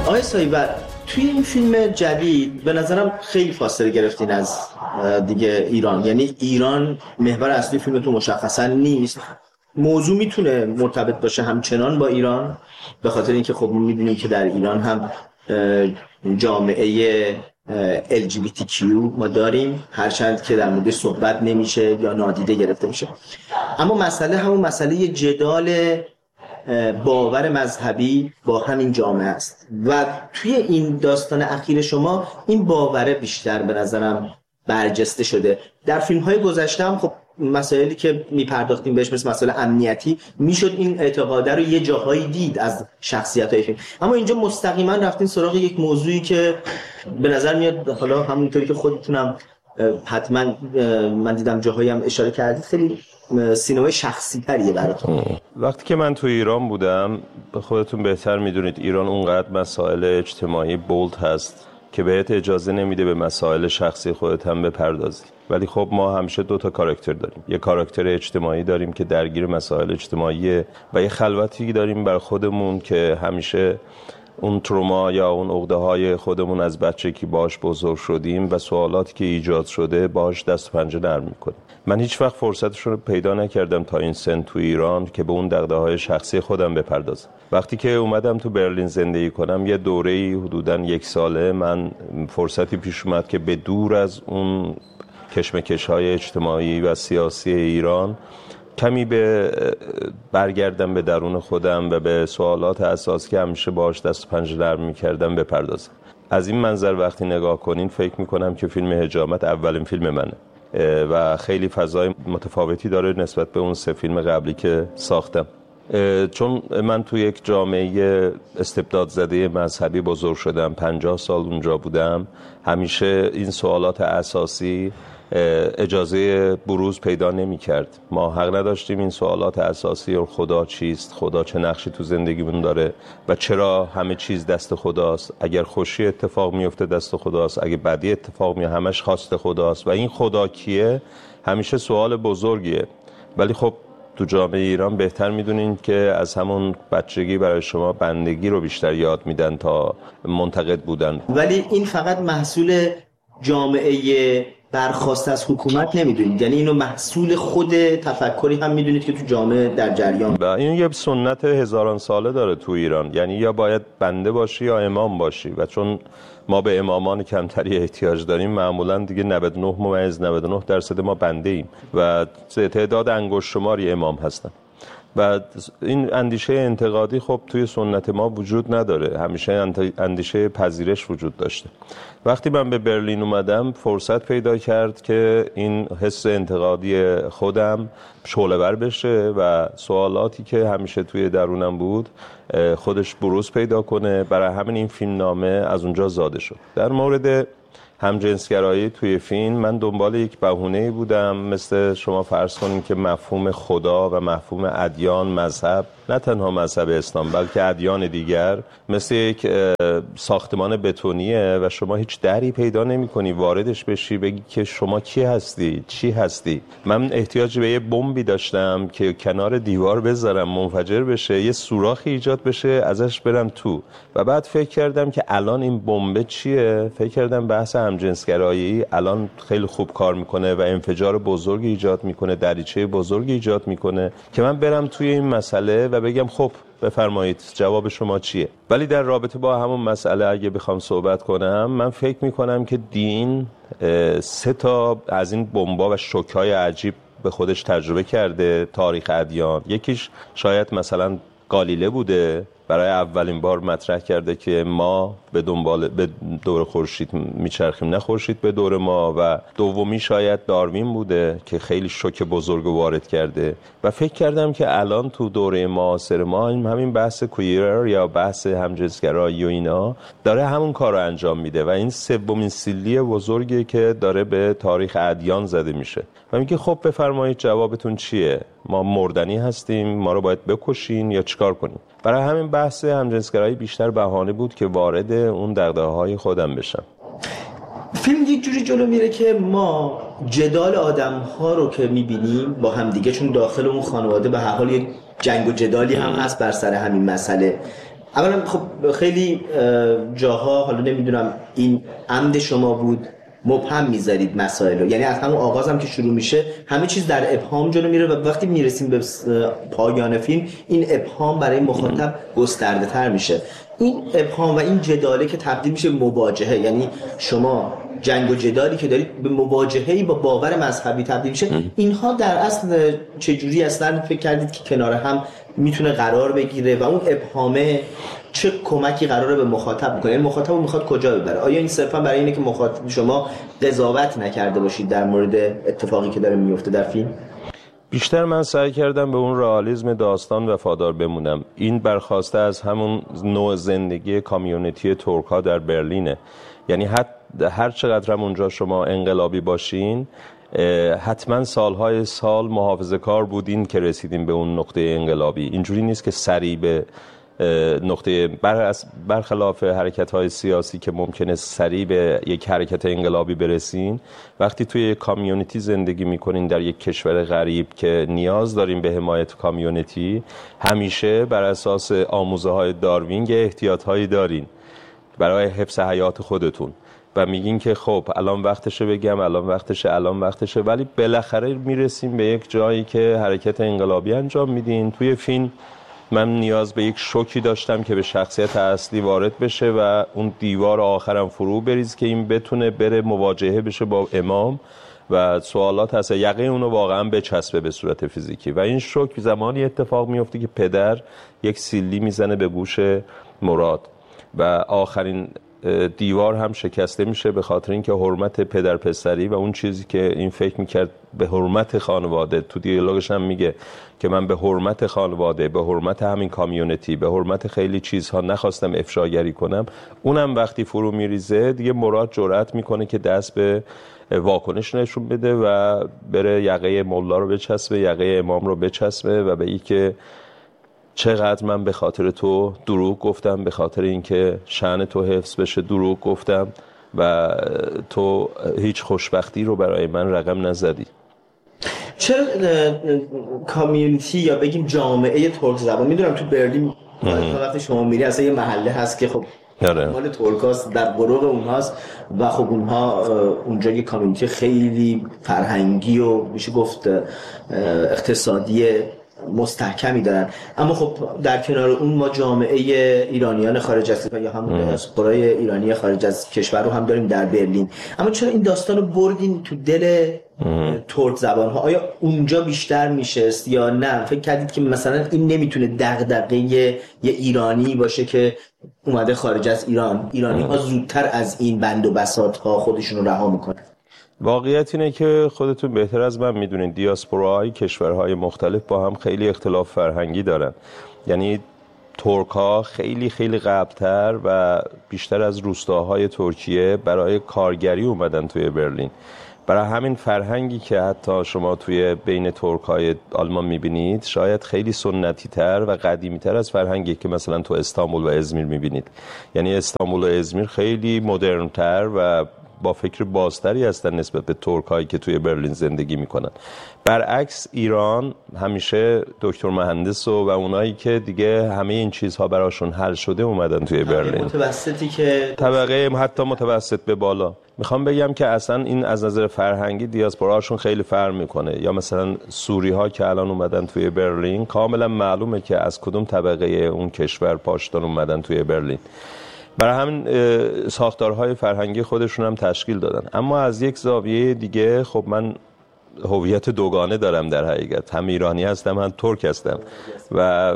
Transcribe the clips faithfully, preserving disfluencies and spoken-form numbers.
آقای سایبر، توی این فیلم جدید به نظرم خیلی فاصله گرفتین از دیگه ایران. یعنی ایران محور اصلی فیلم تو مشخصا نیست. موضوع میتونه مرتبط باشه همچنان با ایران، به خاطر اینکه خب میدونیم که در ایران هم جامعه ال جی بی تی کیو ما داریم، هرچند که در مورد صحبت نمیشه یا نادیده گرفته میشه. اما مسئله همون مسئله جدال باور مذهبی با همین جامعه است و توی این داستان اخیر شما این باوره بیشتر به نظرم برجسته شده. در فیلم های گذشته هم خب مسائلی که میپرداختیم بهش مثل مسائل امنیتی میشد این اعتقاده رو یه جاهایی دید از شخصیت های فیلم، اما اینجا مستقیما رفتین سراغ یک موضوعی که به نظر میاد، حالا همونطوری که خودتونم حتما من دیدم جاهایی هم اشاره کردید، خیلی سینمای شخصی تریه براتون. وقتی که من تو ایران بودم، خودتون بهتر میدونید ایران اونقدر مسائل اجتماعی بولد هست که بهت اجازه نمیده به مسائل شخصی خودت هم بپردازی. ولی خب ما همیشه دو تا کاراکتر داریم، یه کاراکتر اجتماعی داریم که درگیر مسائل اجتماعیه و یه خلوتی داریم بر خودمون که همیشه اون تروما یا اون عقده‌های خودمون از بچگی باش بزرگ شدیم و سوالاتی که ایجاد شده باش دست و پنجه نرم می‌کنیم. من هیچ وقت فرصتش رو پیدا نکردم تا این سن تو ایران که به اون دغدغه‌های شخصی خودم بپردازم. وقتی که اومدم تو برلین زندگی کنم، یه دوره‌ای حدوداً یک ساله من فرصتی پیش اومد که به دور از اون کشمکش‌های اجتماعی و سیاسی ایران کمی به برگردم به درون خودم و به سوالات اساسی که همیشه باهاش دست و پنجه نرم می‌کردم بپردازم. از این منظر وقتی نگاه کنین فکر می‌کنم که فیلم حجامت اولین فیلم منه و خیلی فضای متفاوتی داره نسبت به اون سه فیلم قبلی که ساختم، چون من تو یک جامعه استبداد زده مذهبی بزرگ شدم. پنجاه سال اونجا بودم. همیشه این سوالات اساسی اجازه بروز پیدا نمی کرد. ما حق نداشتیم این سوالات اساسی، اور خدا چیست، خدا چه نقشی تو زندگیمون داره و چرا همه چیز دست خداست، اگر خوشی اتفاق میفته دست خداست، اگه بدی اتفاق میفته همش خواست خداست و این خدا کیه همیشه سوال بزرگیه. ولی خب تو جامعه ایران بهتر میدونین که از همون بچگی برای شما بندگی رو بیشتر یاد میدن تا منتقد بودن. ولی این فقط محصول جامعه برخواست از حکومت نمیدونید، یعنی اینو محصول خود تفکری هم میدونید که تو جامعه در جریان. و این یه سنت هزاران ساله داره تو ایران، یعنی یا باید بنده باشی یا امام باشی و چون ما به امامان کمتری احتیاج داریم معمولا دیگه نود و نه ممیز نود و نه درصد ما بنده ایم و تعداد انگشت شماری امام هستن و این اندیشه انتقادی خب توی سنت ما وجود نداره، همیشه اندیشه پذیرش وجود داشته. وقتی من به برلین اومدم فرصت پیدا کرد که این حس انتقادی خودم شعله‌ور بشه و سوالاتی که همیشه توی درونم بود خودش بروز پیدا کنه. برای همین این فیلم نامه از اونجا زاده شد. در مورد همجنسگرایی توی فیلم من دنبال یک بهونه‌ای بودم، مثل شما فرض کنید که مفهوم خدا و مفهوم ادیان، مذهب، نه تنها مذهب اسلام بلکه ادیان دیگر مثل یک ساختمان بتونیه و شما هیچ دری پیدا نمی‌کنی واردش بشی بگی که شما کی هستی، چی هستی. من احتیاج به یه بمبی داشتم که کنار دیوار بذارم منفجر بشه، یه سوراخی ایجاد بشه ازش برم تو و بعد فکر کردم که الان این بمب چیه؟ فکر کردم بحث همجنسگرایی الان خیلی خوب کار میکنه و انفجار بزرگی ایجاد میکنه، دریچه بزرگی ایجاد میکنه که من برم توی این مسئله و بگم خب بفرمایید جواب شما چیه. ولی در رابطه با همون مسئله اگه بخوام صحبت کنم، من فکر میکنم که دین سه تا از این بمبا و شوک‌های عجیب به خودش تجربه کرده تاریخ ادیان. یکیش شاید مثلا گالیله بوده، برای اولین بار مطرح کرده که ما به دنبال به دور خورشید میچرخیم نه خورشید به دور ما، و دومی شاید داروین بوده که خیلی شوک بزرگ وارد کرده و فکر کردم که الان تو دوره معاصر ما همین بحث کویر یا بحث همجنسگرایی و اینا داره همون کار رو انجام میده و این سومین سیلی بزرگی که داره به تاریخ ادیان زده میشه و میگه خب بفرمایید جوابتون چیه، ما مردنی هستیم، ما رو باید بکشین یا چیکار کنیم. برای همین بحث همجنسگرایی بیشتر بهانه بود که وارد اون دغدغه‌های خودم بشم. فیلم یک جوری جلو میره که ما جدال آدم‌ها رو که می‌بینیم با هم دیگه، چون داخل اون خانواده به هر حال یک جنگ و جدالی هم هست بر سر همین مسئله، اولا خب خیلی جاها حالا نمیدونم این عمد شما بود مبهم میذارید مسائل رو، یعنی از همون آغاز هم که شروع میشه همه چیز در ابهام جلو میره و وقتی میرسیم به پایان فیلم این ابهام برای مخاطب گسترده تر میشه. این ابهام و این جداله که تبدیل میشه به مواجهه، یعنی شما جنگ و جدالی که دارید به مواجهه‌ای با باور مذهبی تبدیل میشه، اینها در اصل چجوری اصلا فکر کردید که کنار هم میتونه قرار بگیره و اون ابهامه چه کمکی قراره به مخاطب بکنه؟ یعنی مخاطب رو میخواد کجا ببره؟ آیا این صرفا برای اینه که مخاطب شما قضاوت نکرده باشید در مورد اتفاقی که داره میفته در فیلم؟ بیشتر من سعی کردم به اون رئالیسم داستان وفادار بمونم. این برخواسته از همون نوع زندگی کامیونیتی ترک‌ها در برلینه. یعنی هر چقدر هم اونجا شما انقلابی باشین، حتما سالهای سال محافظه‌کار بودین که رسیدین به اون نقطه انقلابی. اینجوری نیست که سریع به نقطه برخلاف حرکت‌های سیاسی که ممکنه سریع به یک حرکت انقلابی برسین. وقتی توی یک کامیونیتی زندگی میکنین در یک کشور غریب که نیاز دارین به حمایت کامیونیتی، همیشه بر اساس آموزه‌های داروین احتیاط‌هایی دارین برای حفظ حیات خودتون و میگین که خب الان وقتشه بگم، الان وقتشه، الان وقتشه، ولی بالاخره میرسیم به یک جایی که حرکت انقلابی انجام میدین. توی فیلم من نیاز به یک شوکی داشتم که به شخصیت اصلی وارد بشه و اون دیوار آخرم فرو بریز که این بتونه بره مواجهه بشه با امام و سوالات هست یقه اونو واقعا بچسبه به صورت فیزیکی. و این شوک زمانی اتفاق میفته که پدر یک سیلی میزنه به گوش مراد و آخرین دیوار هم شکسته میشه به خاطر اینکه حرمت پدر پسری و اون چیزی که این فکر میکرد به حرمت خانواده، تو دیالوگش هم میگه که من به حرمت خانواده، به حرمت همین کامیونیتی، به حرمت خیلی چیزها نخواستم افشاگری کنم، اونم وقتی فرو میریزه دیگه مراد جرأت میکنه که دست به واکنش نشون بده و بره یقه مولا رو بچسبه، یقه امام رو بچسبه و به این که چقدر من به خاطر تو دروغ گفتم، به خاطر اینکه شأن تو حفظ بشه دروغ گفتم و تو هیچ خوشبختی رو برای من رقم نزدی. چرا کامیونیتی یا بگیم جامعه ترک زبان، میدونم تو برلین وقتی شما میری اصلا یه محله هست که خب مال ترکاست، در قرق اونهاست و خب اونها اونجا یه کامیونیتی خیلی فرهنگی و میشه گفت اقتصادی مستحکمی دارن، اما خب در کنار اون ما جامعه ایرانیان خارج از یا همون دیاسپورای ایرانی خارج از کشور رو هم داریم در برلین. اما چرا این داستان رو بردین تو دل ترک زبان ها؟ آیا اونجا بیشتر میشست یا نه فکر کردید که مثلا این نمیتونه دغدغه یه ایرانی باشه که اومده خارج از ایران، ایرانی ها زودتر از این بند و بساط ها خودشون رو رها میکنن؟ واقعیت اینه که خودتون بهتر از من میدونین دیاسپوراهای کشورهای مختلف با هم خیلی اختلاف فرهنگی دارن. یعنی ترک ها خیلی خیلی قبلتر و بیشتر از روستاهای ترکیه برای کارگری اومدن توی برلین. برای همین فرهنگی که حتی شما توی بین ترک های آلمان میبینید شاید خیلی سنتی تر و قدیمی تر از فرهنگی که مثلا تو استانبول و ازمیر میبینید. یعنی استانبول و ازمیر خیلی مدرن تر و با فکر بازتری هستن نسبت به ترکایی که توی برلین زندگی میکنن. برعکس ایران همیشه دکتر مهندس و, و اونایی که دیگه همه این چیزها براشون حل شده اومدن توی برلین. متوسطی که طبقه حتی متوسط به بالا. میخوام بگم که اصلا این از نظر فرهنگی دیاسپوراشون خیلی فرق میکنه. یا مثلا سوری ها که الان اومدن توی برلین کاملا معلومه که از کدوم طبقه اون کشور پاشدار اومدن توی برلین. برای همین ساختارهای فرهنگی خودشون هم تشکیل دادن. اما از یک زاویه دیگه خب من هویت دوگانه دارم در حقیقت، هم ایرانی هستم هم ترک هستم و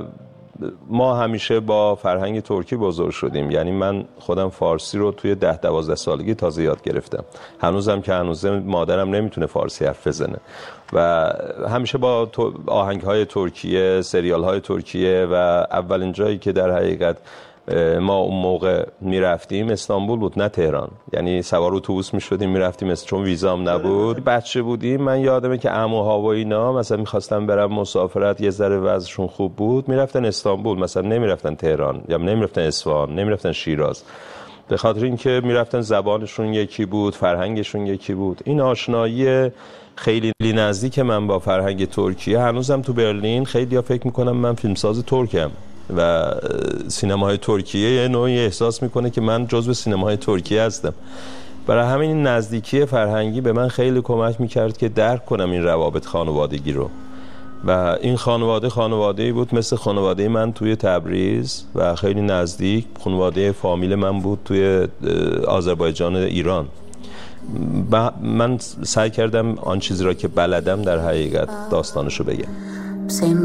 ما همیشه با فرهنگ ترکی بزرگ شدیم. یعنی من خودم فارسی رو توی ده دوازده سالگی تازه یاد گرفتم، هنوزم که هنوزه مادرم نمیتونه فارسی حرف بزنه و همیشه با آهنگ‌های ترکیه، سریال‌های ترکیه و اولین جایی که در حقیقت ما اون موقع میرفتیم استانبول بود نه تهران. یعنی سوار اتوبوس میشدیم میرفتیم چون ویزام نبود. بچه بودیم، من یادمه که عموها و اینا مثلا میخواستن برن مسافرت یه ذره وضعشون خوب بود میرفتن استانبول، مثلا نمیرفتن تهران یا نمیرفتن اصفهان، نمیرفتن شیراز، به خاطر اینکه میرفتن زبانشون یکی بود، فرهنگشون یکی بود. این آشنایی خیلی نزدیک من با فرهنگ ترکیه هنوزم تو برلین خیلی‌ها فکر میکنم من فیلمساز ترکم. و سینماهای ترکیه یه نوعی احساس میکنه که من جزو سینماهای ترکیه هستم. برای همین این نزدیکی فرهنگی به من خیلی کمک میکرد که درک کنم این روابط خانوادگی رو. و این خانواده خانواده‌ای بود مثل خانواده من توی تبریز و خیلی نزدیک خانواده فامیل من بود توی آذربایجان ایران. من سعی کردم آن چیزی را که بلدم در حقیقت داستانشو بگم.